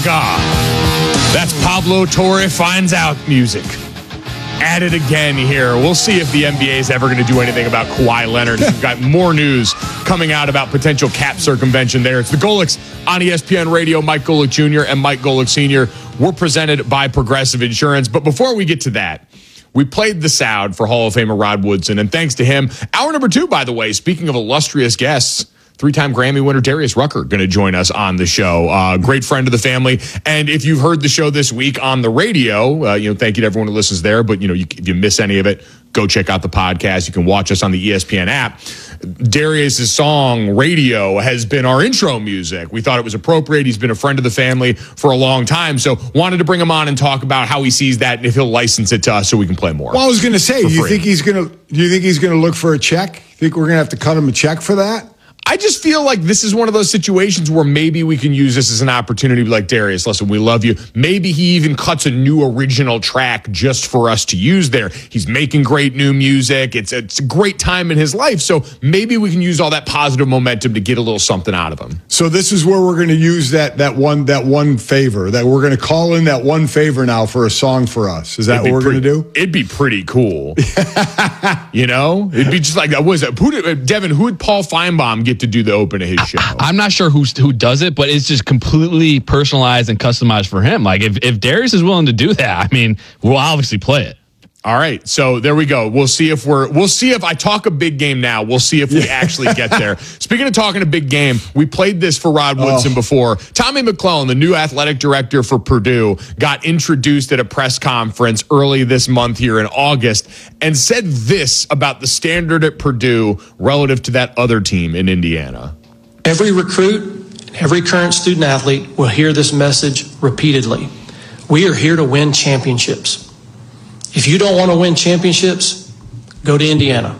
God, that's Pablo Torre Finds Out music. At it again here. We'll see if the NBA is ever going to do anything about Kawhi Leonard. We've got more news coming out about potential cap circumvention there. It's the Golics on ESPN Radio. Mike Golic Jr. and Mike Golic Sr. We're presented by Progressive Insurance. But before we get to that, we played the sound for Hall of Famer Rod Woodson, and thanks to him, hour number 2, by the way, speaking of illustrious guests, 3-time Grammy winner Darius Rucker going to join us on the show. Great friend of the family. And if you've heard the show this week on the radio, thank you to everyone who listens there. But, if you miss any of it, go check out the podcast. You can watch us on the ESPN app. Darius's song, Radio, has been our intro music. We thought it was appropriate.'s been a friend of the family for a long time. So wanted to bring him on and talk about how he sees that and if he'll license it to us so we can play more. Well, I was going to say, do you think he's going to look for a check? Think we're going to have to cut him a check for that? I just feel like this is one of those situations where maybe we can use this as an opportunity to be like, Darius, listen, we love you. Maybe he even cuts a new original track just for us to use there. He's making great new music. It's a great time in his life. So maybe we can use all that positive momentum to get a little something out of him. So this is where we're going to use that one favor, that we're going to call in that one favor now for a song for us. Is that what we're going to do? It'd be pretty cool. It'd be just like, Devin, who would Paul Feinbaum get to do the open of his show? I'm not sure who does it, but it's just completely personalized and customized for him. Like if Darius is willing to do that, I mean, we'll obviously play it. All right, so there we go. We'll see if I talk a big game now. We'll see if we actually get there. Speaking of talking a big game, we played this for Rod Woodson before. Tommy McClellan, the new athletic director for Purdue, got introduced at a press conference early this month here in August and said this about the standard at Purdue relative to that other team in Indiana. Every recruit, every current student athlete will hear this message repeatedly. We are here to win championships. If you don't want to win championships, go to Indiana.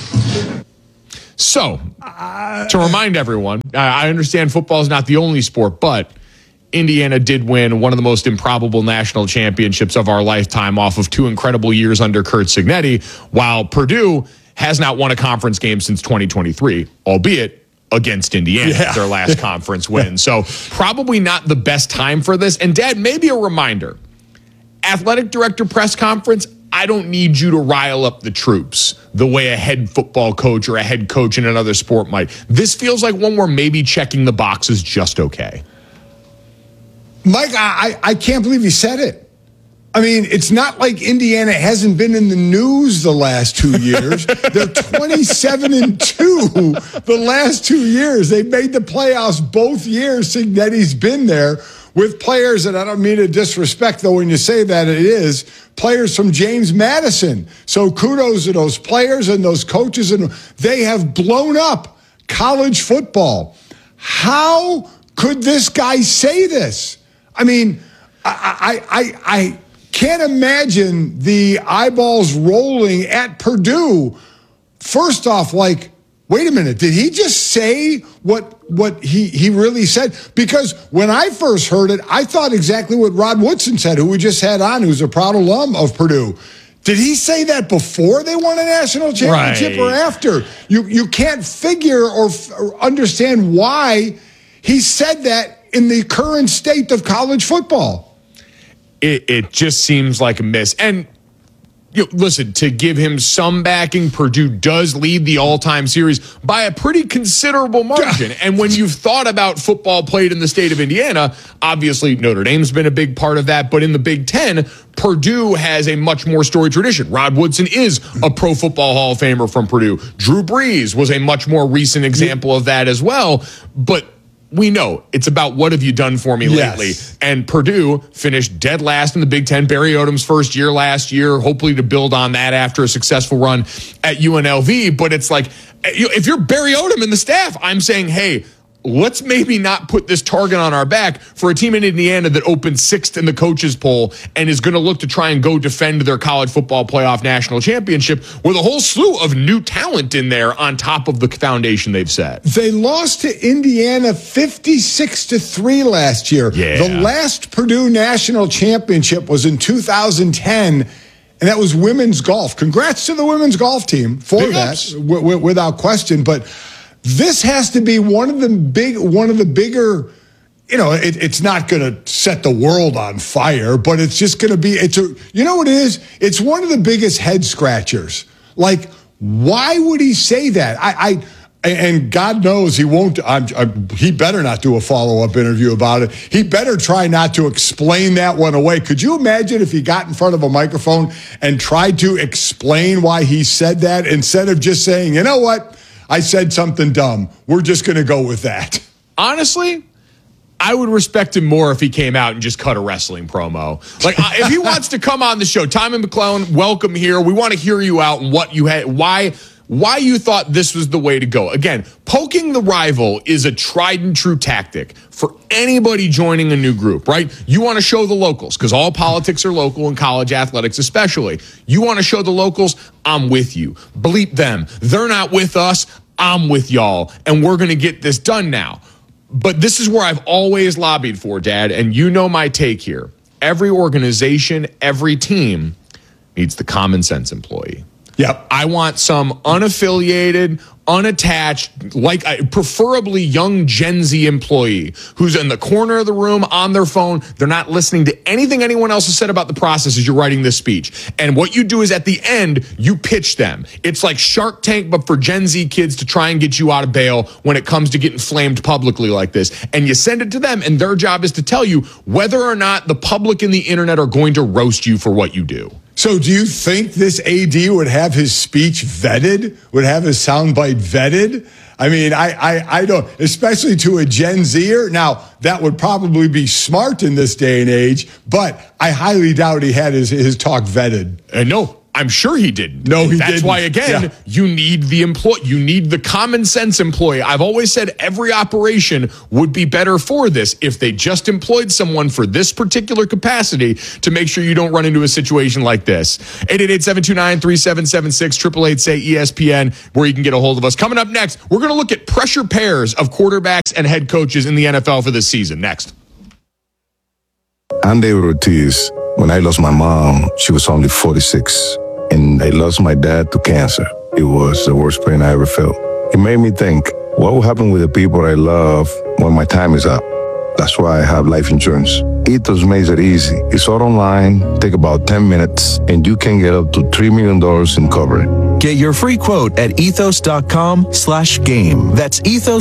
So, to remind everyone, I understand football is not the only sport, but Indiana did win one of the most improbable national championships of our lifetime off of 2 incredible years under Curt Cignetti, while Purdue has not won a conference game since 2023, albeit against Indiana, their last conference win. So probably not the best time for this. And, Dad, maybe a reminder. Athletic director press conference, I don't need you to rile up the troops the way a head football coach or a head coach in another sport might. This feels like one where maybe checking the box is just okay. Mike, I can't believe he said it. I mean, it's not like Indiana hasn't been in the news the last 2 years. They're 27-2 the last 2 years. They made the playoffs both years. Cignetti's been there with players, and I don't mean to disrespect, though, when you say that, it is players from James Madison. So kudos to those players and those coaches, and they have blown up college football. How could this guy say this? I mean, I can't imagine the eyeballs rolling at Purdue. First off, like, wait a minute, did he just say what he really said? Because when I first heard it, I thought exactly what Rod Woodson said, who we just had on, who's a proud alum of Purdue. Did he say that before they won a national championship or after? You can't figure or understand why he said that in the current state of college football. It just seems like a miss. And listen, to give him some backing, Purdue does lead the all-time series by a pretty considerable margin. And when you've thought about football played in the state of Indiana, obviously Notre Dame's been a big part of that. But in the Big Ten, Purdue has a much more storied tradition. Rod Woodson is a Pro Football Hall of Famer from Purdue. Drew Brees was a much more recent example of that as well. But we know it's about what have you done for me lately. And Purdue finished dead last in the Big Ten. Barry Odom's first year last year, hopefully to build on that after a successful run at UNLV. But it's like, if you're Barry Odom and the staff, I'm saying, hey, let's maybe not put this target on our back for a team in Indiana that opened 6th in the coaches poll and is going to look to try and go defend their college football playoff national championship with a whole slew of new talent in there on top of the foundation they've set. They lost to Indiana 56-3 last year. Yeah. The last Purdue national championship was in 2010, and that was women's golf. Congrats to the women's golf team for Big that, ups. without question. But this has to be one of the bigger it's not going to set the world on fire, but it's just going to be, you know what it is? It's one of the biggest head scratchers. Like, why would he say that? And God knows he won't, he better not do a follow-up interview about it. He better try not to explain that one away. Could you imagine if he got in front of a microphone and tried to explain why he said that instead of just saying, you know what? I said something dumb. We're just going to go with that. Honestly, I would respect him more if he came out and just cut a wrestling promo. Like, if he wants to come on the show, Tommy McClellan, welcome here. We want to hear you out and what you had, why you thought this was the way to go. Again, poking the rival is a tried and true tactic for anybody joining a new group, right? You want to show the locals, because all politics are local and college athletics especially. You want to show the locals, I'm with you. Bleep them. They're not with us. I'm with y'all. And we're going to get this done now. But this is where I've always lobbied for, Dad, and you know my take here. Every organization, every team needs the common sense employee. Yep. I want some unaffiliated, unattached, preferably young Gen Z employee who's in the corner of the room on their phone. They're not listening to anything anyone else has said about the process as you're writing this speech. And what you do is at the end, you pitch them. It's like Shark Tank, but for Gen Z kids to try and get you out of bail when it comes to getting flamed publicly like this. And you send it to them, and their job is to tell you whether or not the public and the internet are going to roast you for what you do. So do you think this AD would have his speech vetted, would have his soundbite vetted? I mean, I don't, especially to a Gen Zer. Now, that would probably be smart in this day and age, but I highly doubt he had his talk vetted. No, I'm sure he didn't. No, he didn't. That's why, again, you need the employee. You need the common sense employee. I've always said every operation would be better for this if they just employed someone for this particular capacity to make sure you don't run into a situation like this. 888-729-3776, 888-SAY-ESPN, where you can get a hold of us. Coming up next, we're going to look at pressure pairs of quarterbacks and head coaches in the NFL for this season. Next. I'm David Ortiz. When I lost my mom, she was only 46. And I lost my dad to cancer. It was the worst pain I ever felt. It made me think, what will happen with the people I love when my time is up? That's why I have life insurance. Ethos makes it easy. It's all online, take about 10 minutes, and you can get up to $3 million in coverage. Get your free quote at ethos.com/game. That's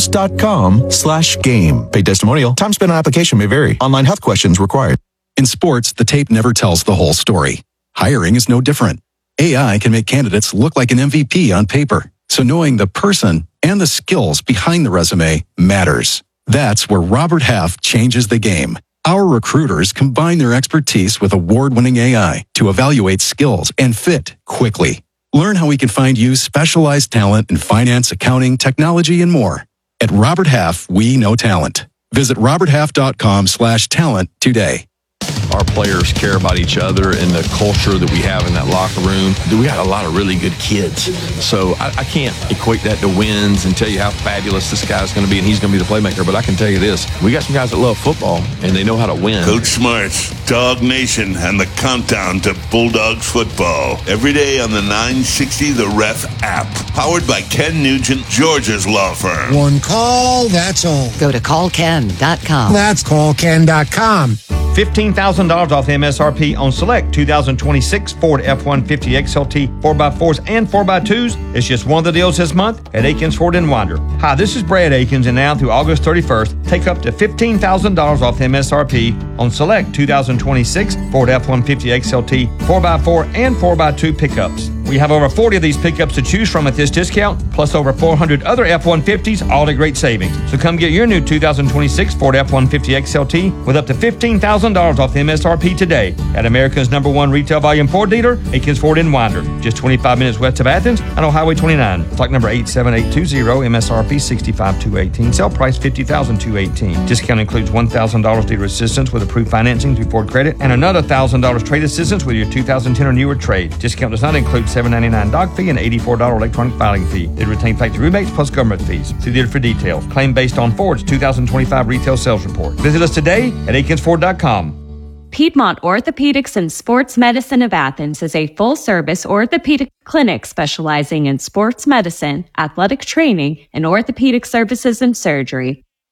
ethos.com/game. Paid testimonial. Time spent on application may vary. Online health questions required. In sports, the tape never tells the whole story. Hiring is no different. AI can make candidates look like an MVP on paper. So knowing the person and the skills behind the resume matters. That's where Robert Half changes the game. Our recruiters combine their expertise with award-winning AI to evaluate skills and fit quickly. Learn how we can find you specialized talent in finance, accounting, technology, and more. At Robert Half, we know talent. Visit roberthalf.com/talent today. Our players care about each other and the culture that we have in that locker room. We got a lot of really good kids. So I can't equate that to wins and tell you how fabulous this guy's going to be and he's going to be the playmaker. But I can tell you this, we got some guys that love football and they know how to win. Coach Smarts, Dog Nation, and the countdown to Bulldogs football. Every day on the 960 The Ref app. Powered by Ken Nugent, Georgia's law firm. One call, that's all. Go to callken.com. That's callken.com. $15,000 off MSRP on select 2026 Ford F-150 XLT 4x4s and 4x2s. It's just one of the deals this month at Akins Ford in Winder. Hi, this is Brad Akins, and now through August 31st, take up to $15,000 off MSRP on select 2026 Ford F-150 XLT 4x4 and 4x2 pickups. We have over 40 of these pickups to choose from at this discount, plus over 400 other F-150s, all at great savings. So come get your new 2026 Ford F-150 XLT with up to $15,000 off MSRP today at America's #1 retail volume Ford dealer, Akins Ford in Winder, just 25 minutes west of Athens and on Highway 29. Stock number 87820, MSRP $65,218, sale price $50,218. Discount includes $1,000 dealer assistance with approved financing through Ford Credit and another $1,000 trade assistance with your 2010 or newer trade. Discount does not include $7.99 doc fee and $84 electronic filing fee. They retain factory rebates plus government fees. See dealer for details. Claim based on Ford's 2025 retail sales report. Visit us today at akinsford.com. Piedmont Orthopedics and Sports Medicine of Athens is a full-service orthopedic clinic specializing in sports medicine, athletic training, and orthopedic services and surgery.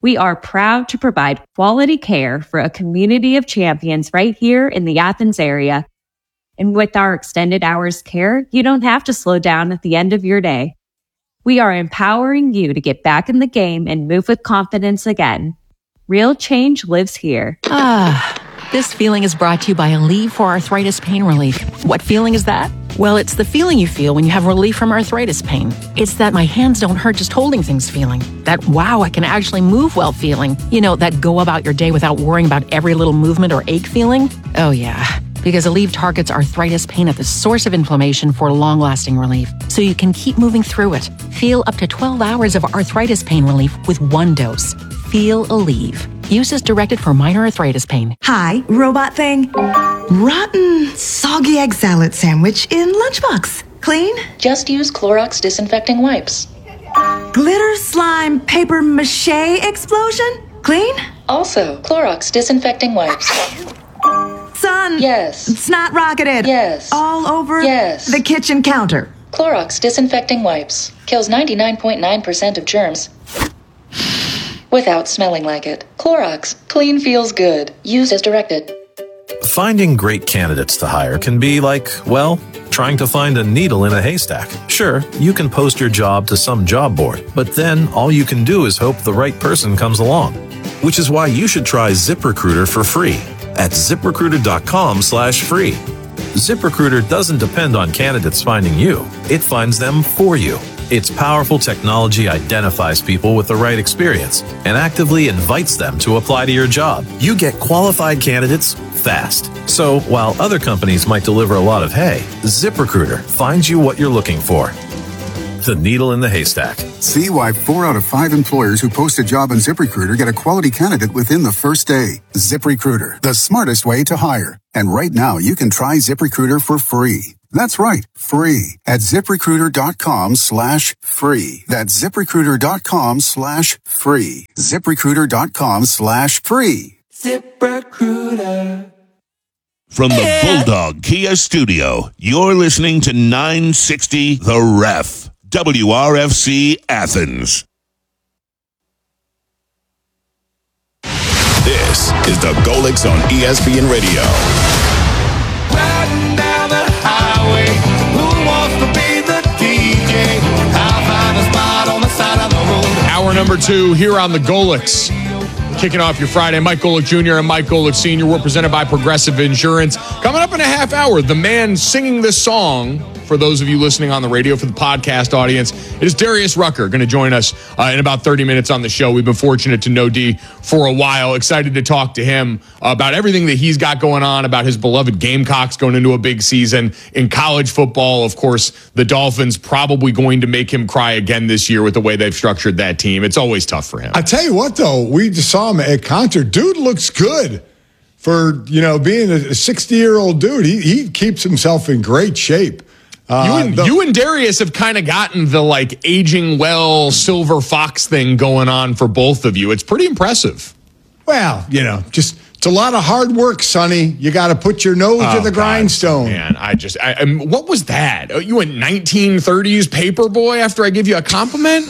We are proud to provide quality care for a community of champions right here in the Athens area. And with our extended hours care, you don't have to slow down at the end of your day. We are empowering you to get back in the game and move with confidence again. Real change lives here. This feeling is brought to you by Aleve for Arthritis Pain Relief. What feeling is that? Well, it's the feeling you feel when you have relief from arthritis pain. It's that my hands don't hurt just holding things feeling. That wow, I can actually move well feeling. You know, that go about your day without worrying about every little movement or ache feeling. Oh yeah, because Aleve targets arthritis pain at the source of inflammation for long-lasting relief, so you can keep moving through it. Feel up to 12 hours of arthritis pain relief with one dose. Feel Aleve. Use as directed for minor arthritis pain. Hi, robot thing. Rotten, soggy egg salad sandwich in lunchbox. Clean? Just use Clorox disinfecting wipes. Glitter slime paper mache explosion? Clean? Also, Clorox disinfecting wipes. Son. Yes. Snot rocketed. Yes. All over yes. the kitchen counter. Clorox disinfecting wipes. Kills 99.9% of germs without smelling like it. Clorox. Clean feels good. Use as directed. Finding great candidates to hire can be like, well, trying to find a needle in a haystack. Sure, you can post your job to some job board, but then all you can do is hope the right person comes along. Which is why you should try ZipRecruiter for free at ZipRecruiter.com/free. ZipRecruiter doesn't depend on candidates finding you. It finds them for you. Its powerful technology identifies people with the right experience and actively invites them to apply to your job. You get qualified candidates fast. So while other companies might deliver a lot of hay, ZipRecruiter finds you what you're looking for. The needle in the haystack. See why 4 out of 5 employers who post a job on ZipRecruiter get a quality candidate within the first day. ZipRecruiter, the smartest way to hire. And right now, you can try ZipRecruiter for free. That's right, free at ZipRecruiter.com/free. That's ZipRecruiter.com/free. ZipRecruiter.com/free. ZipRecruiter. From the Bulldog Kia Studio, you're listening to 960 The Ref, WRFC Athens. This is the Golix on ESPN Radio. Riding down the highway, who wants to be the DJ? I'll find a spot on the side of the road. Hour number 2 here on the Golix. Kicking off your Friday, Mike Golick Jr. and Mike Golick Sr. We're presented by Progressive Insurance. Coming up in a half hour, the man singing this song, for those of you listening on the radio, for the podcast audience, it is Darius Rucker, going to join us in about 30 minutes on the show. We've been fortunate to know D for a while. Excited to talk to him about everything that he's got going on, about his beloved Gamecocks going into a big season in college football. Of course, the Dolphins probably going to make him cry again this year with the way they've structured that team. It's always tough for him. I tell you what, though, we just saw him at concert. Dude looks good for, being a 60-year-old dude. He keeps himself in great shape. You and Darius have kind of gotten the aging well silver fox thing going on for both of you. It's pretty impressive. Well, it's a lot of hard work, Sonny. You got to put your nose to the grindstone. Man, what was that? You went 1930s paper boy after I give you a compliment?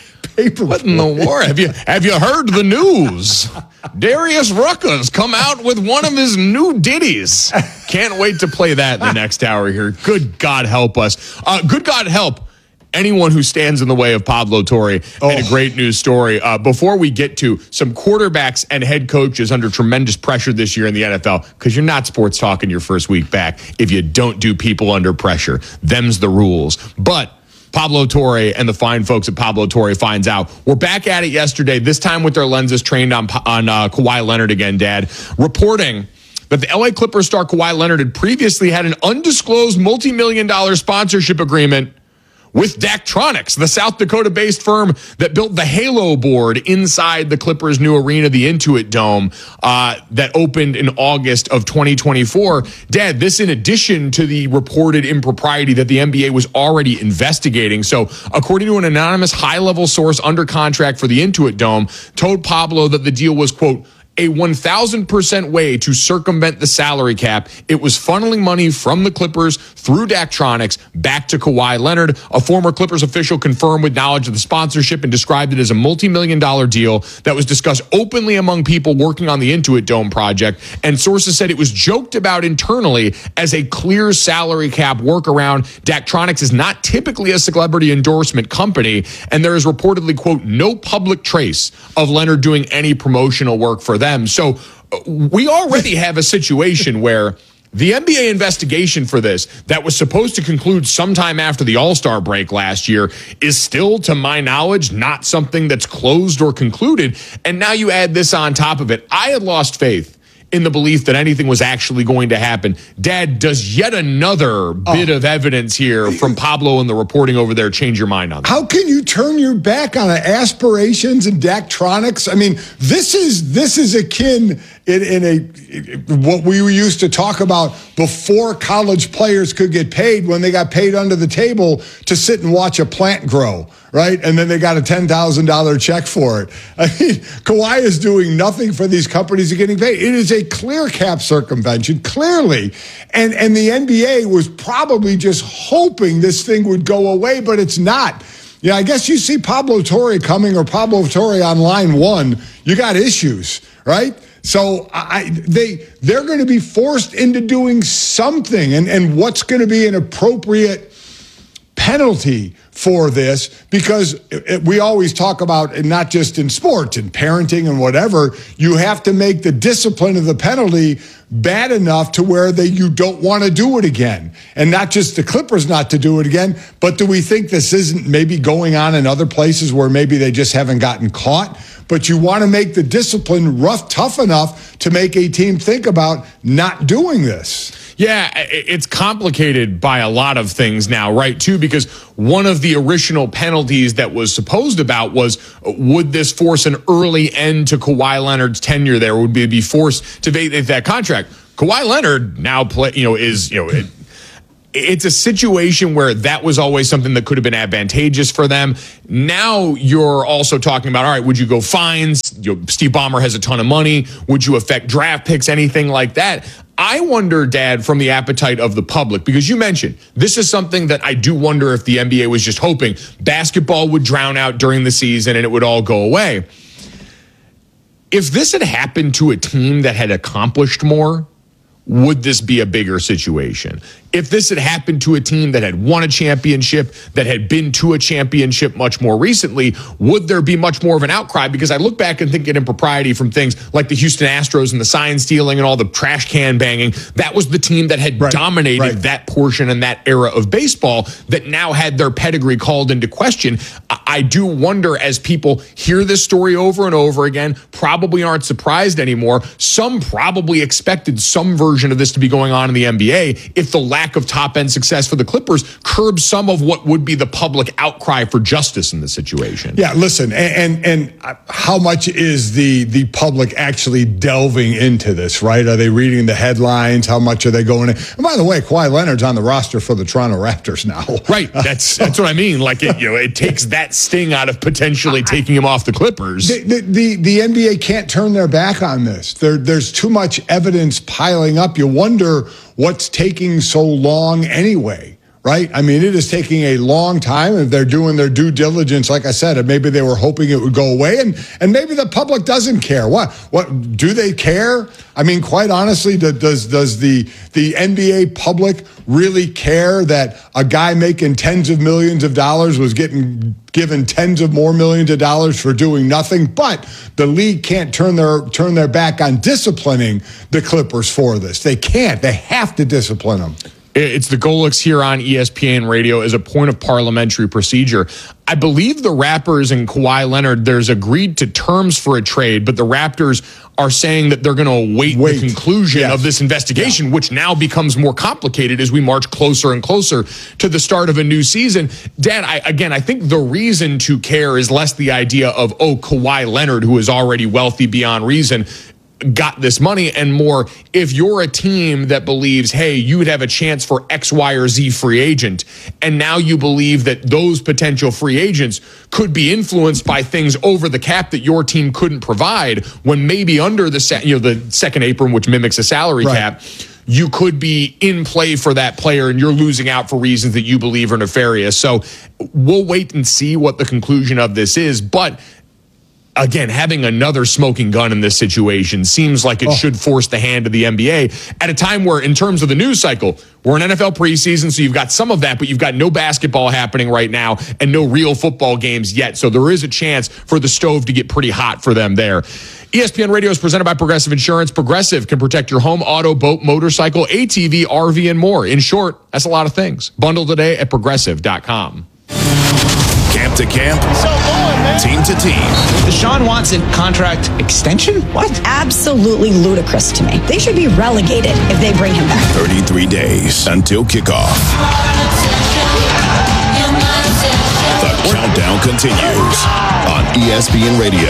What in the war? Have you heard the news? Darius Rucker's come out with one of his new ditties. Can't wait to play that in the next hour here. Good God help us. Good God help anyone who stands in the way of Pablo Torre. And a great news story. Before we get to some quarterbacks and head coaches under tremendous pressure this year in the NFL, because you're not sports talking your first week back if you don't do people under pressure. Them's the rules. But Pablo Torre and the fine folks at Pablo Torre Finds Out. We're back at it yesterday, this time with their lenses trained on Kawhi Leonard again, Dad, reporting that the LA Clippers star Kawhi Leonard had previously had an undisclosed multi-million-dollar sponsorship agreement with Daktronics, the South Dakota-based firm that built the Halo board inside the Clippers' new arena, the Intuit Dome, that opened in August of 2024. Dad, this in addition to the reported impropriety that the NBA was already investigating. So, according to an anonymous high-level source under contract for the Intuit Dome, told Pablo that the deal was, quote, a 1,000% way to circumvent the salary cap. It was funneling money from the Clippers through Daktronics back to Kawhi Leonard. A former Clippers official confirmed with knowledge of the sponsorship and described it as a multi-million-dollar deal that was discussed openly among people working on the Intuit Dome project. And sources said it was joked about internally as a clear salary cap workaround. Daktronics is not typically a celebrity endorsement company, and there is reportedly, quote, no public trace of Leonard doing any promotional work for them. So we already have a situation where the NBA investigation for this that was supposed to conclude sometime after the All-Star break last year is still, to my knowledge, not something that's closed or concluded. And now you add this on top of it. I had lost faith in the belief that anything was actually going to happen. Dad, does yet another bit of evidence here from Pablo and the reporting over there change your mind on that? How can you turn your back on aspirations and Daktronics? I mean, this is akin in what we used to talk about before college players could get paid, when they got paid under the table to sit and watch a plant grow, right? And then they got a $10,000 check for it. I mean, Kawhi is doing nothing for these companies that are getting paid. It is a clear cap circumvention, clearly. And the NBA was probably just hoping this thing would go away, but it's not. Yeah, I guess you see Pablo Torre coming, or Pablo Torre on line one, you got issues, right? So they're going to be forced into doing something, and what's going to be an appropriate penalty for this, because we always talk about, and not just in sports, in parenting and whatever, you have to make the discipline of the penalty bad enough to where you don't want to do it again. And not just the Clippers not to do it again, but do we think this isn't maybe going on in other places where maybe they just haven't gotten caught? But you want to make the discipline tough enough to make a team think about not doing this. Yeah, it's complicated by a lot of things now, right, too, because one of the original penalties that was supposed about was, would this force an early end to Kawhi Leonard's tenure there? Would be forced to vacate that contract? Kawhi Leonard now it's a situation where that was always something that could have been advantageous for them. Now you're also talking about, all right, would you go fines? Steve Ballmer has a ton of money. Would you affect draft picks, anything like that? I wonder, Dad, from the appetite of the public, because you mentioned this is something that I do wonder if the NBA was just hoping basketball would drown out during the season and it would all go away. If this had happened to a team that had accomplished more, would this be a bigger situation? If this had happened to a team that had won a championship, that had been to a championship much more recently, would there be much more of an outcry? Because I look back and think an impropriety from things like the Houston Astros and the sign stealing and all the trash can banging. That was the team that had dominated that portion and that era of baseball that now had their pedigree called into question. I do wonder, as people hear this story over and over again, probably aren't surprised anymore. Some probably expected some version of this to be going on in the NBA if the lack of top-end success for the Clippers curbs some of what would be the public outcry for justice in the situation. Yeah, listen, and how much is the public actually delving into this, right? Are they reading the headlines? How much are they going in? And by the way, Kawhi Leonard's on the roster for the Toronto Raptors now. Right, that's what I mean. Like, it takes that sting out of potentially taking him off the Clippers. The NBA can't turn their back on this. There's too much evidence piling up. You wonder what's taking so long anyway, right? I mean, it is taking a long time. If they're doing their due diligence, like I said, maybe they were hoping it would go away, and maybe the public doesn't care. What do they care? I mean, quite honestly, does the NBA public really care that a guy making tens of millions of dollars was getting given tens of more millions of dollars for doing nothing? But the league can't turn their back on disciplining the Clippers for this. They can't. They have to discipline them. It's the Golics here on ESPN Radio as a point of parliamentary procedure. I believe the Raptors and Kawhi Leonard, there's agreed to terms for a trade, but the Raptors are saying that they're going to await the conclusion of this investigation, which now becomes more complicated as we march closer and closer to the start of a new season. Dad, I think the reason to care is less the idea of, Kawhi Leonard, who is already wealthy beyond reason. got this money, and more if you're a team that believes, hey, you would have a chance for X, Y, or Z free agent, and now you believe that those potential free agents could be influenced by things over the cap that your team couldn't provide, when maybe under the second apron, which mimics a salary cap, you could be in play for that player and you're losing out for reasons that you believe are nefarious. So we'll wait and see what the conclusion of this is, but again, having another smoking gun in this situation seems like it should force the hand of the NBA at a time where, in terms of the news cycle, we're in NFL preseason, so you've got some of that, but you've got no basketball happening right now and no real football games yet. So there is a chance for the stove to get pretty hot for them there. ESPN Radio is presented by Progressive Insurance. Progressive can protect your home, auto, boat, motorcycle, ATV, RV, and more. In short, that's a lot of things. Bundle today at Progressive.com. Camp to camp, team to team. Deshaun Watson contract extension? What? Absolutely ludicrous to me. They should be relegated if they bring him back. 33 days until kickoff. The countdown continues on ESPN Radio.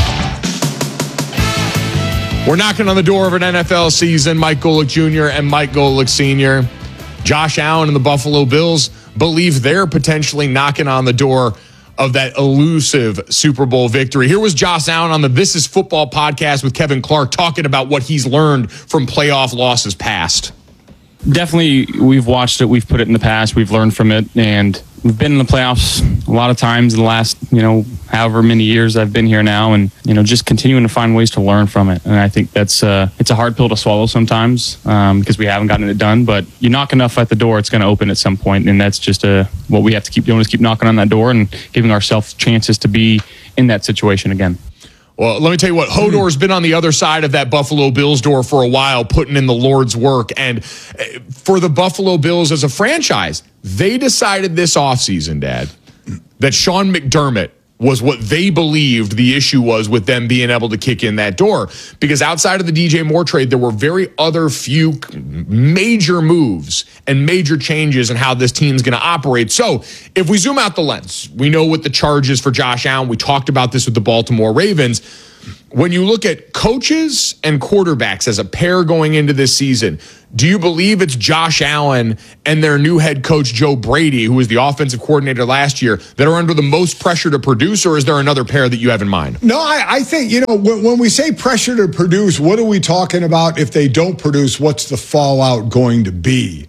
We're knocking on the door of an NFL season. Mike Golic Jr. and Mike Golic Sr. Josh Allen and the Buffalo Bills believe they're potentially knocking on the door of that elusive Super Bowl victory. Here was Josh Allen on the This Is Football podcast with Kevin Clark talking about what he's learned from playoff losses past. Definitely, we've watched it. We've put it in the past. We've learned from it. And we've been in the playoffs a lot of times in the last, however many years I've been here now. And, just continuing to find ways to learn from it. And I think that's it's a hard pill to swallow sometimes because we haven't gotten it done. But you knock enough at the door, it's going to open at some point. And that's just what we have to keep doing, is keep knocking on that door and giving ourselves chances to be in that situation again. Well, let me tell you what, Hodor's been on the other side of that Buffalo Bills door for a while, putting in the Lord's work. And for the Buffalo Bills as a franchise, they decided this offseason, Dad, that Sean McDermott was what they believed the issue was with them being able to kick in that door. Because outside of the DJ Moore trade, there were few major moves and major changes in how this team's going to operate. So if we zoom out the lens, we know what the charge is for Josh Allen. We talked about this with the Baltimore Ravens. When you look at coaches and quarterbacks as a pair going into this season, do you believe it's Josh Allen and their new head coach, Joe Brady, who was the offensive coordinator last year, that are under the most pressure to produce, or is there another pair that you have in mind? No, I think, when we say pressure to produce, what are we talking about? If they don't produce, what's the fallout going to be?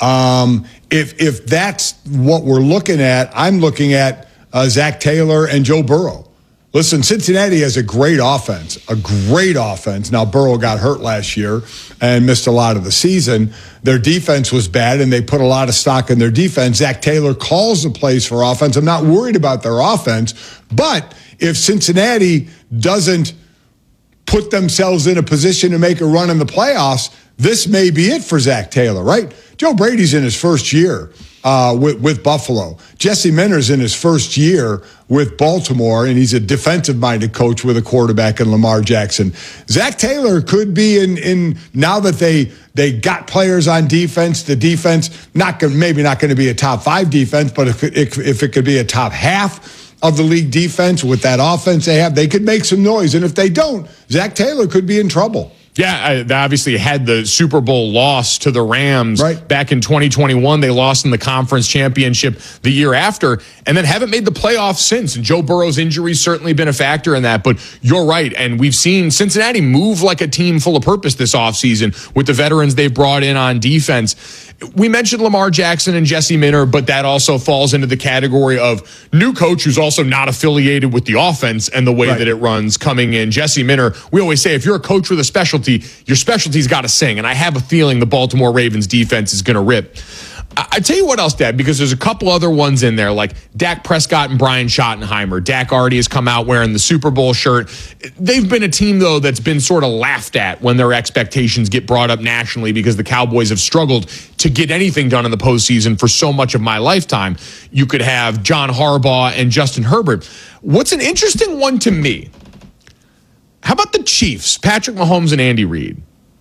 If that's what we're looking at, I'm looking at Zach Taylor and Joe Burrow. Listen, Cincinnati has a great offense. Now, Burrow got hurt last year and missed a lot of the season. Their defense was bad, and they put a lot of stock in their defense. Zach Taylor calls the plays for offense. I'm not worried about their offense. But if Cincinnati doesn't put themselves in a position to make a run in the playoffs, this may be it for Zach Taylor, right? Joe Brady's in his first year with Buffalo. Jesse Minter's in his first year with Baltimore, and he's a defensive-minded coach with a quarterback in Lamar Jackson. Zach Taylor could be in now that they got players on defense. The defense maybe not going to be a top 5 defense, but if it could be a top half of the league defense with that offense they have, they could make some noise. And if they don't, Zach Taylor could be in trouble. Yeah, they obviously had the Super Bowl loss to the Rams back in 2021. They lost in the conference championship the year after, and then haven't made the playoffs since. And Joe Burrow's injury's certainly been a factor in that. But you're right, and we've seen Cincinnati move like a team full of purpose this offseason with the veterans they've brought in on defense. We mentioned Lamar Jackson and Jesse Minter, but that also falls into the category of new coach who's also not affiliated with the offense and the way that it runs coming in. Jesse Minter, we always say, if you're a coach with a specialty, your specialty's got to sing. And I have a feeling the Baltimore Ravens defense is going to rip. I tell you what else, Dad, because there's a couple other ones in there, like Dak Prescott and Brian Schottenheimer. Dak already has come out wearing the Super Bowl shirt. They've been a team, though, that's been sort of laughed at when their expectations get brought up nationally because the Cowboys have struggled to get anything done in the postseason for so much of my lifetime. You could have John Harbaugh and Justin Herbert. What's an interesting one to me, how about the Chiefs, Patrick Mahomes and Andy Reid?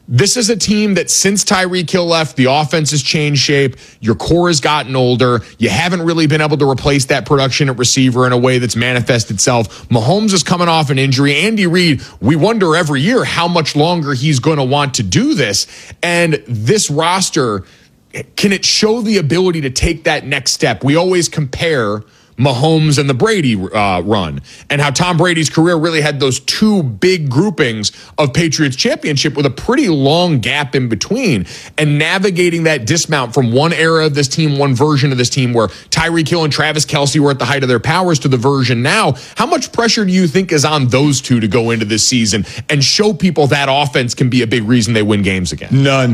This is a team that since Tyreek Hill left, the offense has changed shape. Your core has gotten older. You haven't really been able to replace that production at receiver in a way that's manifested itself. Mahomes is coming off an injury. Andy Reid, we wonder every year how much longer he's going to want to do this. And this roster, can it show the ability to take that next step? We always compare Mahomes and the Brady run, and how Tom Brady's career really had those two big groupings of Patriots championship with a pretty long gap in between, and navigating that dismount from one era of this team, one version of this team where Tyreek Hill and Travis Kelce were at the height of their powers to the version now. How much pressure do you think is on those two to go into this season and show people that offense can be a big reason they win games again?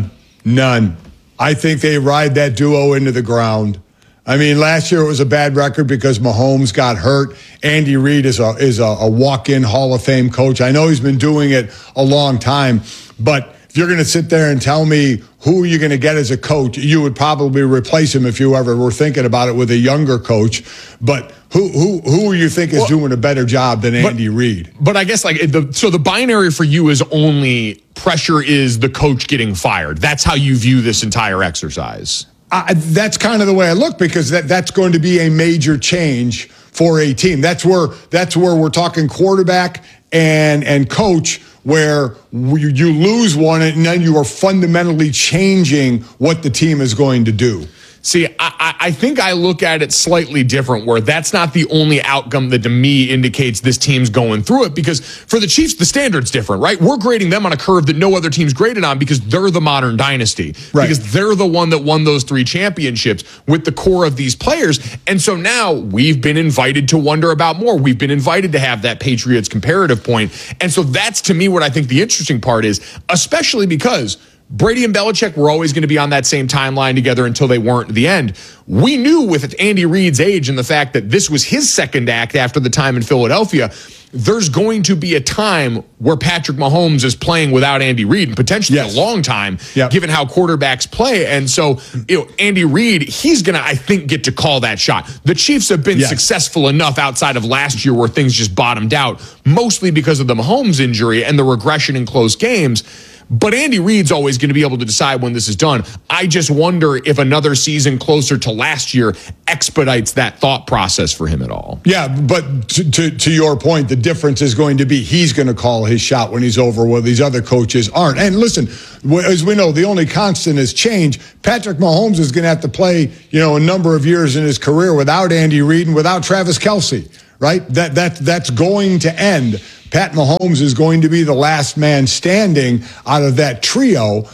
None. I think they ride that duo into the ground. I mean, last year it was a bad record because Mahomes got hurt. Andy Reid is a walk-in Hall of Fame coach. I know he's been doing it a long time, but if you're going to sit there and tell me who you're going to get as a coach, you would probably replace him if you ever were thinking about it with a younger coach. But who do you think is doing a better job than Andy Reid? But I guess the binary for you is only pressure is the coach getting fired. That's how you view this entire exercise. That's kind of the way I look, because that's going to be a major change for a team. That's where we're talking quarterback and coach, where you lose one and then you are fundamentally changing what the team is going to do. See, I think I look at it slightly different, where that's not the only outcome that to me indicates this team's going through it, because for the Chiefs, the standard's different, right? We're grading them on a curve that no other team's graded on because they're the modern dynasty, right? Because they're the one that won those 3 championships with the core of these players. And so now we've been invited to wonder about more. We've been invited to have that Patriots comparative point. And so that's, to me, what I think the interesting part is, especially because Brady and Belichick were always going to be on that same timeline together until they weren't at the end. We knew with Andy Reid's age and the fact that this was his second act after the time in Philadelphia, there's going to be a time where Patrick Mahomes is playing without Andy Reid, and potentially a long time, given how quarterbacks play. And so, Andy Reid, he's going to, I think, get to call that shot. The Chiefs have been successful enough outside of last year where things just bottomed out, mostly because of the Mahomes injury and the regression in close games. But Andy Reid's always going to be able to decide when this is done. I just wonder if another season closer to last year expedites that thought process for him at all. Yeah, but to your point, the difference is going to be he's going to call his shot when he's over, where these other coaches aren't. And listen, as we know, the only constant is change. Patrick Mahomes is going to have to play, a number of years in his career without Andy Reid and without Travis Kelce, right? That's going to end. Pat Mahomes is going to be the last man standing out of that trio.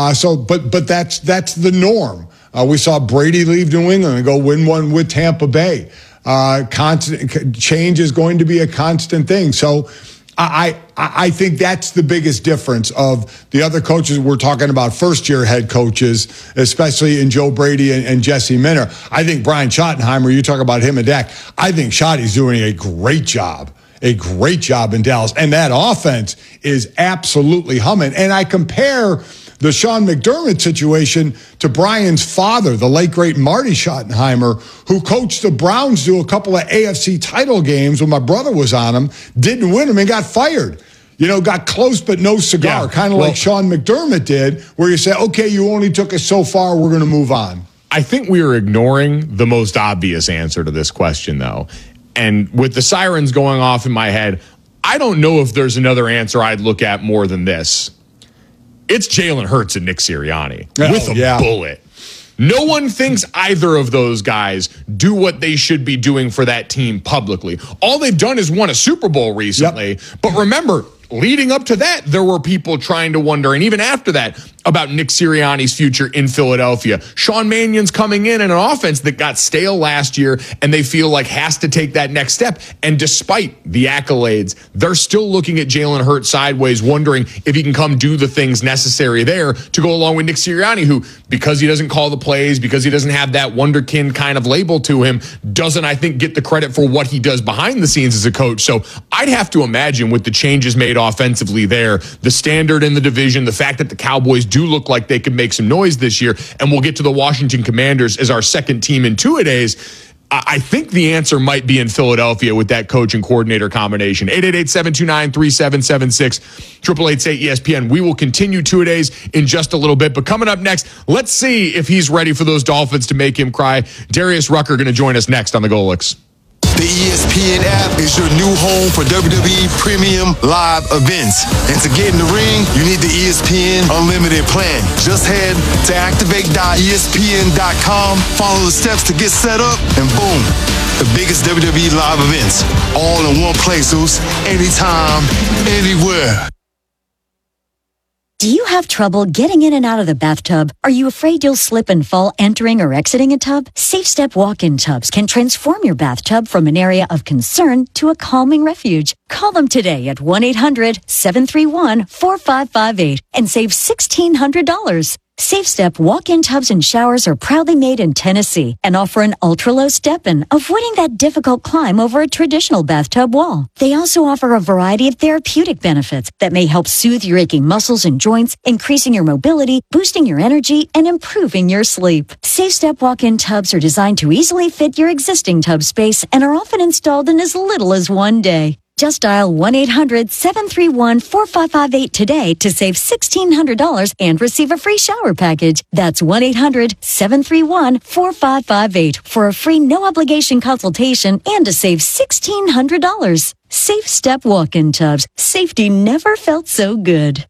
But that's the norm. We saw Brady leave New England and go win one with Tampa Bay. Constant change is going to be a constant thing. So I think that's the biggest difference of the other coaches. We're talking about first-year head coaches, especially in Joe Brady and Jesse Minter. I think Brian Schottenheimer, you talk about him and Dak, I think Schotty's doing a great job in Dallas. And that offense is absolutely humming. And I compare the Sean McDermott situation to Brian's father, the late, great Marty Schottenheimer, who coached the Browns to a couple of AFC title games when my brother was on them, didn't win them, and got fired. Got close but no cigar, kind of like Sean McDermott did, where you say, okay, you only took us so far, we're going to move on. I think we are ignoring the most obvious answer to this question, though. And with the sirens going off in my head, I don't know if there's another answer I'd look at more than this. It's Jalen Hurts and Nick Sirianni with a bullet. No one thinks either of those guys do what they should be doing for that team publicly. All they've done is won a Super Bowl recently. But remember, leading up to that, there were people trying to wonder, and even after that, about Nick Sirianni's future in Philadelphia. Sean Mannion's coming in an offense that got stale last year, and they feel like has to take that next step. And despite the accolades, they're still looking at Jalen Hurts sideways, wondering if he can come do the things necessary there to go along with Nick Sirianni, who, because he doesn't call the plays, because he doesn't have that wonderkin kind of label to him, doesn't, I think, get the credit for what he does behind the scenes as a coach. So I'd have to imagine with the changes made offensively there, the standard in the division, the fact that the Cowboys do look like they could make some noise this year, and we'll get to the Washington Commanders as our second team in 2 days. I think the answer might be in Philadelphia with that coach and coordinator combination. 888-729-3776, 888-ESPN. We will continue two-a-days in just a little bit. But coming up next, let's see if he's ready for those Dolphins to make him cry. Darius Rucker going to join us next on the Golix. The ESPN app is your new home for WWE Premium Live events. And to get in the ring, you need the ESPN Unlimited plan. Just head to activate.espn.com, follow the steps to get set up, and boom, the biggest WWE live events all in one place, Zeus. Anytime, anywhere. Do you have trouble getting in and out of the bathtub? Are you afraid you'll slip and fall entering or exiting a tub? SafeStep walk-in tubs can transform your bathtub from an area of concern to a calming refuge. Call them today at 1-800-731-4558 and save $1,600. SafeStep walk-in tubs and showers are proudly made in Tennessee and offer an ultra-low step-in, avoiding that difficult climb over a traditional bathtub wall. They also offer a variety of therapeutic benefits that may help soothe your aching muscles and joints, increasing your mobility, boosting your energy, and improving your sleep. SafeStep walk-in tubs are designed to easily fit your existing tub space and are often installed in as little as one day. Just dial 1-800-731-4558 today to save $1,600 and receive a free shower package. That's 1-800-731-4558 for a free no-obligation consultation and to save $1,600. Safe Step walk-in tubs. Safety never felt so good.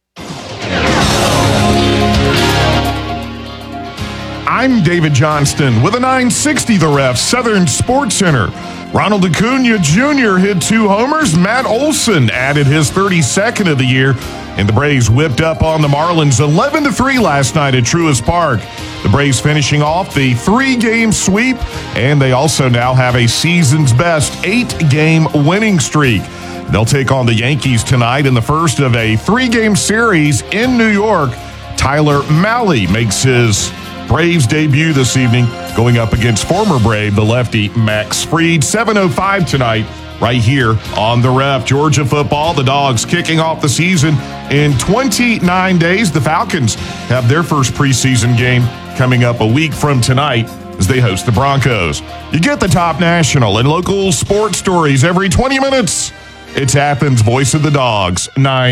I'm David Johnston with a 960 The Ref Southern Sports Center. Ronald Acuna Jr. hit 2 homers. Matt Olson added his 32nd of the year. And the Braves whipped up on the Marlins 11-3 last night at Truist Park. The Braves finishing off the 3-game sweep. And they also now have a season's best 8-game winning streak. They'll take on the Yankees tonight in the first of a 3-game series in New York. Tyler Mahle makes his Braves debut this evening, going up against former Brave, the lefty Max Fried. 7:05 tonight, right here on The Ref. Georgia football, the Dogs kicking off the season in 29 days. The Falcons have their first preseason game coming up a week from tonight as they host the Broncos. You get the top national and local sports stories every 20 minutes. It's Athens' Voice of the Dogs,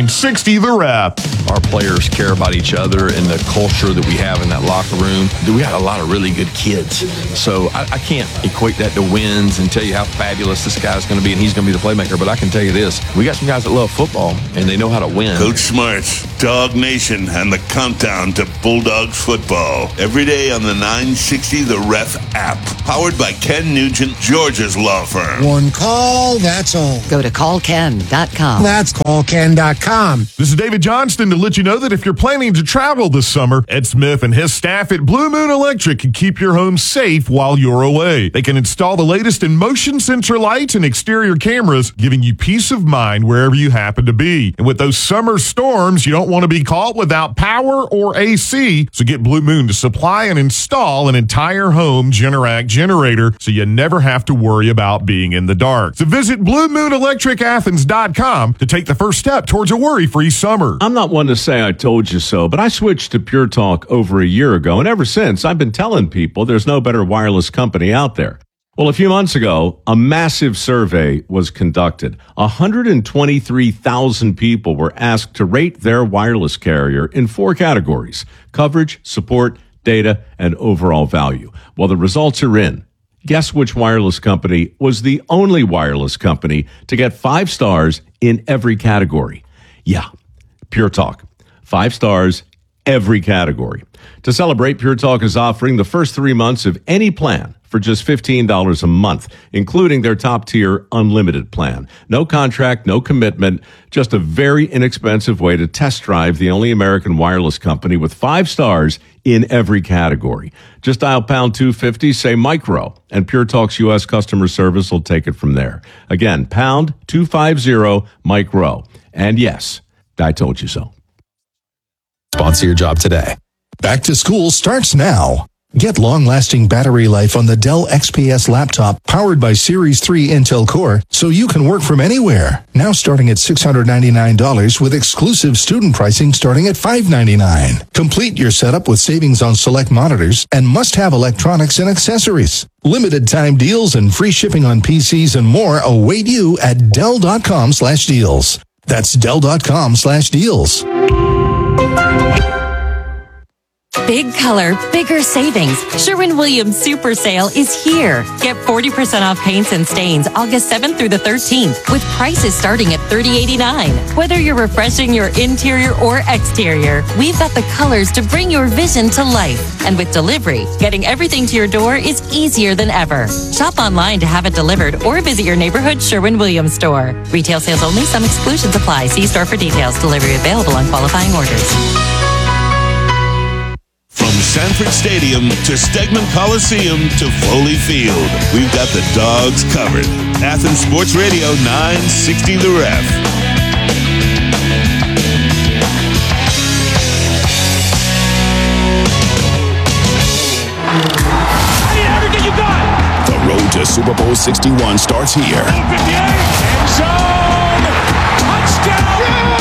960 The Ref. Our players care about each other and the culture that we have in that locker room. We got a lot of really good kids. So I can't equate that to wins and tell you how fabulous this guy's going to be and he's going to be the playmaker. But I can tell you this, we got some guys that love football and they know how to win. Coach Smarts, Dog Nation, and the countdown to Bulldogs football. Every day on the 960 The Ref app. Powered by Ken Nugent, Georgia's law firm. One call, that's all. Go to callken.com. That's callken.com. This is David Johnston to let you know that if you're planning to travel this summer, Ed Smith and his staff at Blue Moon Electric can keep your home safe while you're away. They can install the latest in motion sensor lights and exterior cameras, giving you peace of mind wherever you happen to be. And with those summer storms, you don't want to be caught without power or AC. So get Blue Moon to supply and install an entire home Generac generator so you never have to worry about being in the dark. So visit BlueMoonElectricAthens.com to take the first step towards a worry-free summer. I'm not one to say I told you so, but I switched to Pure Talk over a year ago, and ever since, I've been telling people there's no better wireless company out there. Well, a few months ago, a massive survey was conducted. 123,000 people were asked to rate their wireless carrier in 4 categories: coverage, support, data, and overall value. Well, the results are in. Guess which wireless company was the only wireless company to get 5 stars in every category? Yeah, Pure Talk. 5 stars, every category. To celebrate, Pure Talk is offering the first 3 months of any plan for just $15 a month, including their top-tier unlimited plan. No contract, no commitment, just a very inexpensive way to test drive the only American wireless company with 5 stars in every category. Just dial pound 250, say micro, and Pure Talk's U.S. customer service will take it from there. Again, pound 250 micro. And yes, I told you so. Sponsor your job today. Back to school starts now. Get long-lasting battery life on the Dell XPS laptop powered by Series 3 Intel Core so you can work from anywhere. Now starting at $699 with exclusive student pricing starting at $599. Complete your setup with savings on select monitors and must-have electronics and accessories. Limited time deals and free shipping on PCs and more await you at Dell.com/deals. That's Dell.com/deals. Big color, bigger savings. Sherwin-Williams Super Sale is here. Get 40% off paints and stains August 7th through the 13th with prices starting at $30.89. Whether you're refreshing your interior or exterior, we've got the colors to bring your vision to life. And with delivery, getting everything to your door is easier than ever. Shop online to have it delivered or visit your neighborhood Sherwin-Williams store. Retail sales only. Some exclusions apply. See store for details. Delivery available on qualifying orders. From Sanford Stadium to Stegman Coliseum to Foley Field, we've got the Dogs covered. Athens Sports Radio 960 The Ref. I need everything you got. The road to Super Bowl 61 starts here. 58, end zone, touchdown.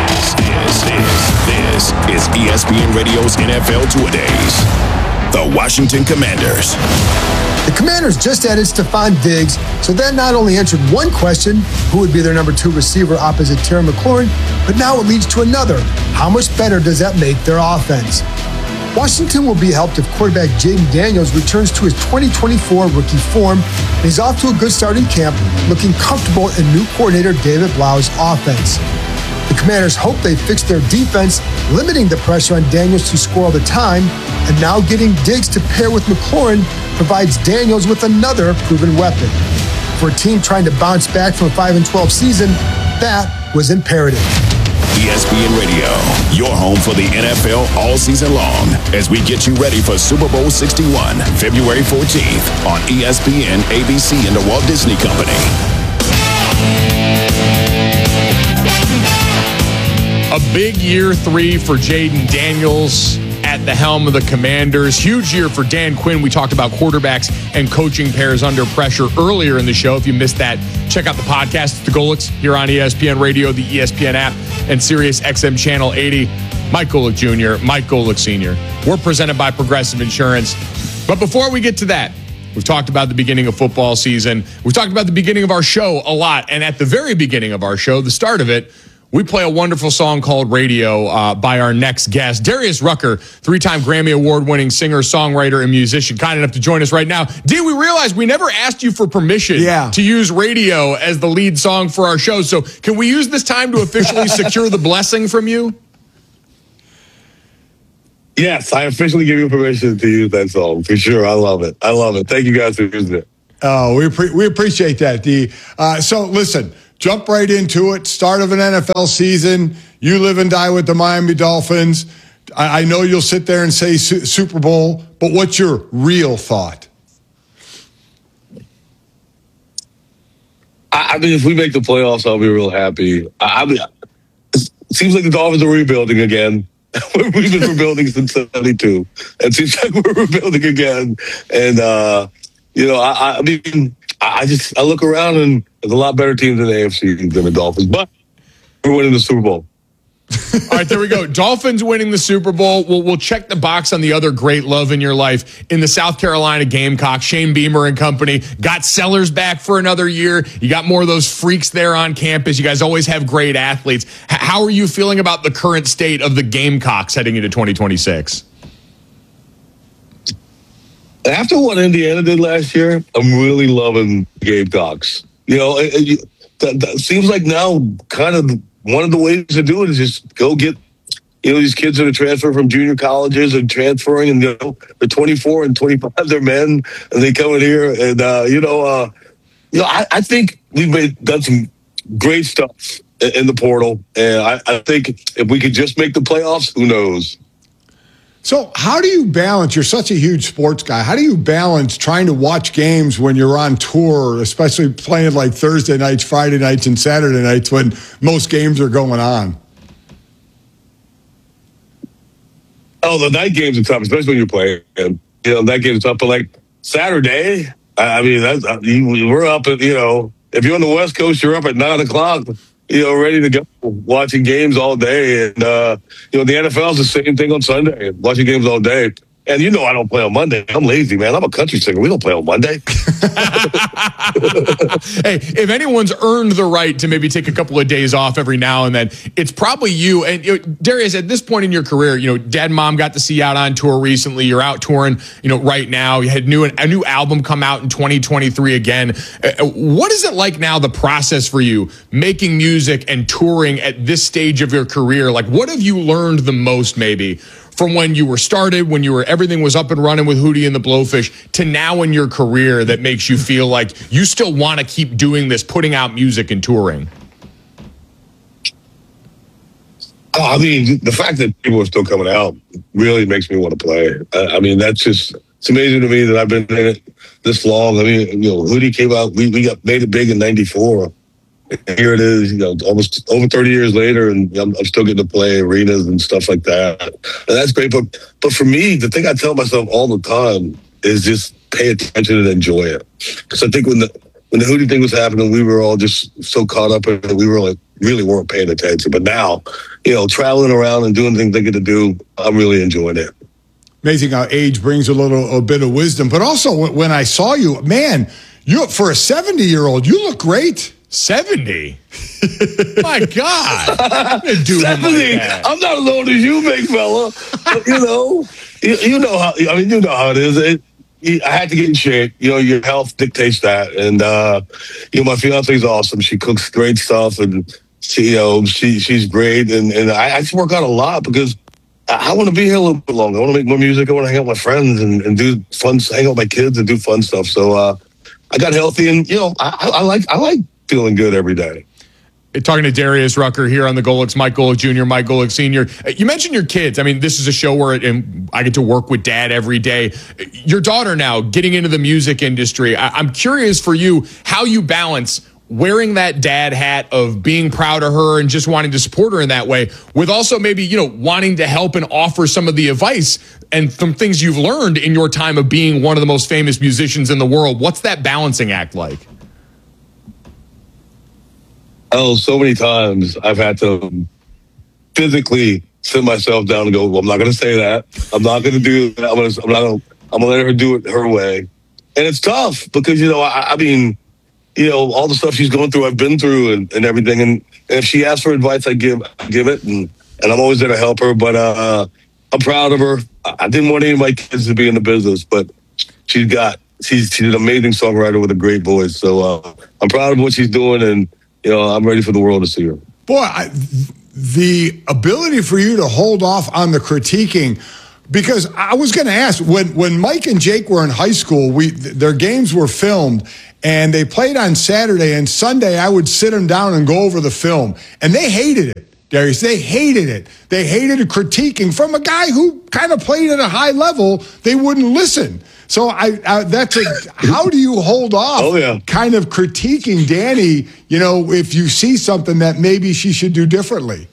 This is ESPN Radio's NFL Two-A-Days. The Washington Commanders. The Commanders just added Stephon Diggs, so that not only answered one question, who would be their number 2 receiver opposite Terry McLaurin, but now it leads to another. How much better does that make their offense? Washington will be helped if quarterback Jaden Daniels returns to his 2024 rookie form, and he's off to a good start in camp, looking comfortable in new coordinator David Blau's offense. The Commanders hope they fix their defense, limiting the pressure on Daniels to score all the time, and now getting Diggs to pair with McLaurin provides Daniels with another proven weapon. For a team trying to bounce back from a 5-12 season, that was imperative. ESPN Radio, your home for the NFL all season long, as we get you ready for Super Bowl 61, February 14th on ESPN, ABC, and the Walt Disney Company. A big year 3 for Jaden Daniels at the helm of the Commanders. Huge year for Dan Quinn. We talked about quarterbacks and coaching pairs under pressure earlier in the show. If you missed that, check out the podcast. It's the Golics here on ESPN Radio, the ESPN app, and Sirius XM Channel 80. Mike Golic Jr., Mike Golic Sr. We're presented by Progressive Insurance. But before we get to that, we've talked about the beginning of football season. We've talked about the beginning of our show a lot. And at the very beginning of our show, the start of it, we play a wonderful song called Radio by our next guest, Darius Rucker, 3-time Grammy Award-winning singer, songwriter, and musician, kind enough to join us right now. D, we realized we never asked you for permission to use Radio as the lead song for our show. So can we use this time to officially secure the blessing from you? Yes, I officially give you permission to use that song, for sure. I love it. I love it. Thank you guys for using it. Oh, we appreciate that, D. So listen, jump right into it. Start of an NFL season. You live and die with the Miami Dolphins. I know you'll sit there and say Super Bowl, but what's your real thought? I mean, if we make the playoffs, I'll be real happy. I mean, it seems like the Dolphins are rebuilding again. We've been rebuilding since 72. It seems like we're rebuilding again. And, I mean, I look around and there's a lot better teams in the AFC than the Dolphins, but we're winning the Super Bowl. All right, there we go. Dolphins winning the Super Bowl. We'll check the box on the other great love in your life. In the South Carolina Gamecocks, Shane Beamer and company got Sellers back for another year. You got more of those freaks there on campus. You guys always have great athletes. How are you feeling about the current state of the Gamecocks heading into 2026? After what Indiana did last year, I'm really loving Gamecocks. That seems like now kind of one of the ways to do it is just go get, these kids that are transferring from junior colleges and transferring, and they're 24 and 25, they're men, and they come in here, and I think we've done some great stuff in the portal, and I think if we could just make the playoffs, who knows? So how do you balance, you're such a huge sports guy, how do you balance trying to watch games when you're on tour, especially playing like Thursday nights, Friday nights, and Saturday nights when most games are going on? Oh, the night games are tough, especially when you're playing. that gets up at like Saturday. I mean, we're up at, if you're on the West Coast, you're up at 9 o'clock, ready to go, watching games all day. And, the NFL is the same thing on Sunday, watching games all day. And I don't play on Monday. I'm lazy, man. I'm a country singer. We don't play on Monday. Hey, if anyone's earned the right to maybe take a couple of days off every now and then, it's probably you. And Darius, at this point in your career, Dad and Mom got to see you out on tour recently. You're out touring, right now. You had a new album come out in 2023 again. What is it like now, the process for you, making music and touring at this stage of your career? Like, what have you learned the most, maybe, from when you were started, when everything was up and running with Hootie and the Blowfish, to now in your career that makes you feel like you still want to keep doing this, putting out music and touring? I mean, the fact that people are still coming out really makes me want to play. I mean, it's amazing to me that I've been in it this long. I mean, Hootie came out, we made it big in '94. Here it is, almost over 30 years later, and I'm still getting to play arenas and stuff like that. And that's great. But for me, the thing I tell myself all the time is just pay attention and enjoy it. Because I think when the Hootie thing was happening, we were all just so caught up in it, we really weren't paying attention. But now, traveling around and doing things I get to do, I'm really enjoying it. Amazing how age brings a bit of wisdom. But also, when I saw you, man, for a 70-year-old, you look great. 70? My God. I'm gonna do 70. I'm not as old as you, big fella. But, you know how it is. I had to get in shape. Your health dictates that. And, my fiance's awesome. She cooks great stuff, and she's great. And I just work out a lot because I want to be here a little bit longer. I want to make more music. I want to hang out with my friends and do fun, hang out with my kids and do fun stuff. So, I got healthy, and, I like feeling good every day. Talking to Darius Rucker here on the Golics, Mike Golic Jr., Mike Golic Sr. You mentioned your kids. I mean, this is a show where I get to work with Dad every day. Your daughter now getting into the music industry. I'm curious for you how you balance wearing that dad hat of being proud of her and just wanting to support her in that way with also maybe, wanting to help and offer some of the advice and some things you've learned in your time of being one of the most famous musicians in the world. What's that balancing act like? Oh, so many times I've had to physically sit myself down and go, well, I'm not going to say that. I'm not going to do that. I'm going to let her do it her way. And it's tough because, I mean, all the stuff she's going through, I've been through and everything. And if she asks for advice, I give it. And I'm always there to help her. But I'm proud of her. I didn't want any of my kids to be in the business, but she's an amazing songwriter with a great voice. So I'm proud of what she's doing, and I'm ready for the world to see her. Boy, the ability for you to hold off on the critiquing, because I was going to ask, when Mike and Jake were in high school, their games were filmed, and they played on Saturday, and Sunday I would sit them down and go over the film, and they hated it. Darius, they hated it. They hated critiquing from a guy who kind of played at a high level. They wouldn't listen. So how do you hold off kind of critiquing Danny, if you see something that maybe she should do differently?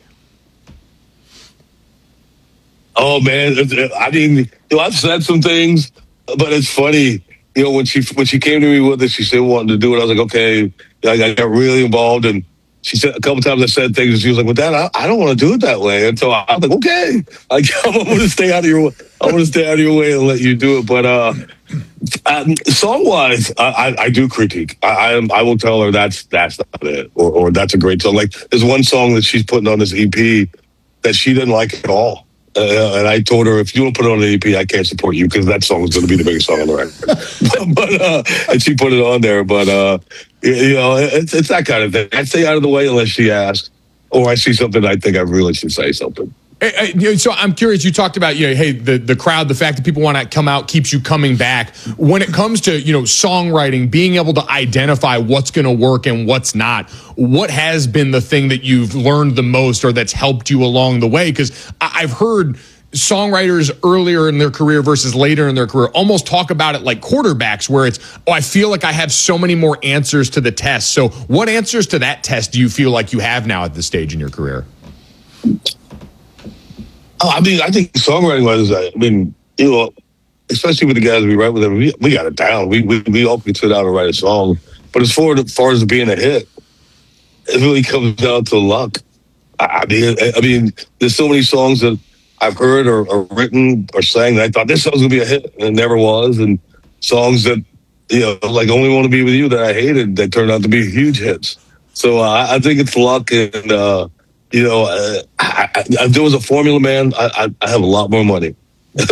Oh, man. I mean, I've said some things, but it's funny. When she came to me with it, she said wanting to do it. I was like, okay. I got really involved, and she said a couple times I said things, and she was like, well, Dad, I don't want to do it that way. And so I was like, okay. I'm going to stay out of your way. I'm going to stay out of your way and let you do it. But song-wise, I do critique. I will tell her that's not it, or that's a great song. Like, there's one song that she's putting on this EP that she didn't like at all. And I told her, if you don't put it on the EP, I can't support you because that song is going to be the biggest song on the record. And she put it on there. But, it's that kind of thing. I stay out of the way unless she asks, or I see something I think I really should say something. So I'm curious, you talked about, hey, the crowd, the fact that people want to come out keeps you coming back. When it comes to, songwriting, being able to identify what's going to work and what's not, what has been the thing that you've learned the most or that's helped you along the way? Because I've heard songwriters earlier in their career versus later in their career almost talk about it like quarterbacks, where it's, I feel like I have so many more answers to the test. So what answers to that test do you feel like you have now at this stage in your career? I mean, I think songwriting was, especially with the guys we write with them, we got it down. We all can sit down and write a song. But as far as it being a hit, it really comes down to luck. I mean, there's so many songs that I've heard or written or sang that I thought this song's gonna be a hit, and it never was. And songs that, like Only Want to Be With You that I hated, that turned out to be huge hits. So I think it's luck, and if there was a formula, man, I have a lot more money. I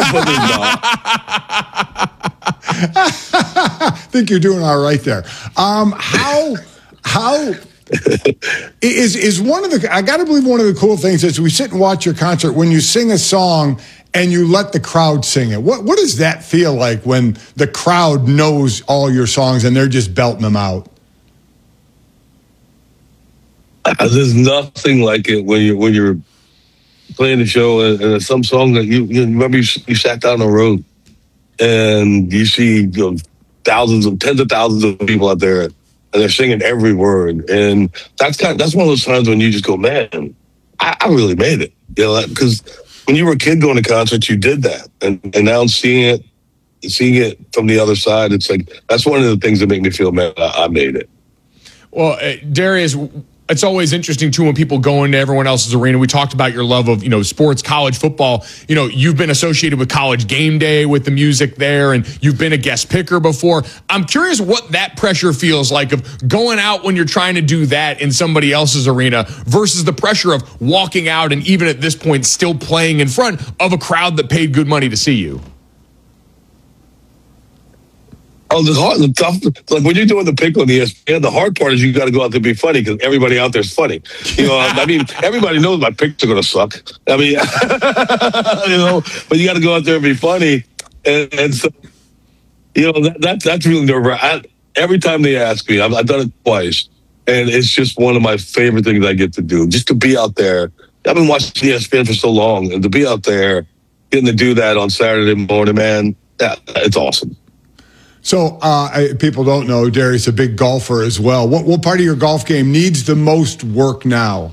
think you're doing all right there. How is one of the, I got to believe one of the cool things is we sit and watch your concert when you sing a song and you let the crowd sing it. What does that feel like when the crowd knows all your songs and they're just belting them out? There's nothing like it when you're playing the show and there's some song that you remember you sat down the road and you see tens of thousands of people out there and they're singing every word, and that's one of those times when you just go, man, I really made it, because when you were a kid going to concerts, you did that, and now seeing it from the other side, it's like that's one of the things that make me feel, man, I made it. Well, Darius, it's always interesting, too, when people go into everyone else's arena. We talked about your love of, sports, college football. You've been associated with College Game Day with the music there, and you've been a guest picker before. I'm curious what that pressure feels like of going out when you're trying to do that in somebody else's arena versus the pressure of walking out and even at this point still playing in front of a crowd that paid good money to see you. Oh, the tough, like when you're doing the pick on the ESPN, the hard part is you got to go out there and be funny because everybody out there is funny. I mean, everybody knows my picks are going to suck. I mean, but you got to go out there and be funny. And so, that's really nerve-wracking. Every time they ask me, I've done it twice, and it's just one of my favorite things I get to do, just to be out there. I've been watching ESPN for so long, and to be out there, getting to do that on Saturday morning, man, it's awesome. So people don't know Darius is a big golfer as well. What part of your golf game needs the most work now?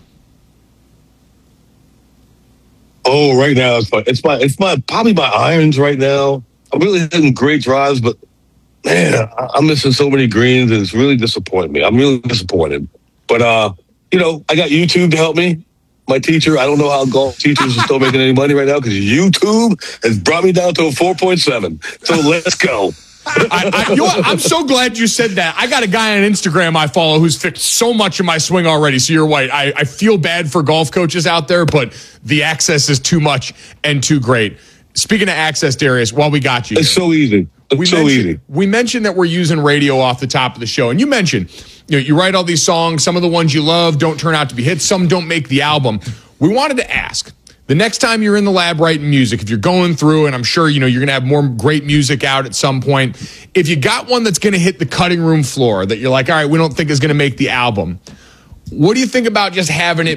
Oh, right now it's probably my irons right now. I'm really hitting great drives, but man, I'm missing so many greens, and it's really disappointing me. I'm really disappointed. But I got YouTube to help me. My teacher, I don't know how golf teachers are still making any money right now because YouTube has brought me down to a 4.7. So let's go. I'm so glad you said that. I got a guy on Instagram I follow who's fixed so much of my swing already. So you're right. I feel bad for golf coaches out there, but the access is too much and too great. Speaking of access, Darius, while we got you, it's so easy. We mentioned that we're using radio off the top of the show, and you mentioned you write all these songs. Some of the ones you love don't turn out to be hits. Some don't make the album. We wanted to ask, the next time you're in the lab writing music, if you're going through, and I'm sure you're going to have more great music out at some point, if you got one that's going to hit the cutting room floor that you're like, all right, we don't think is going to make the album, what do you think about just having it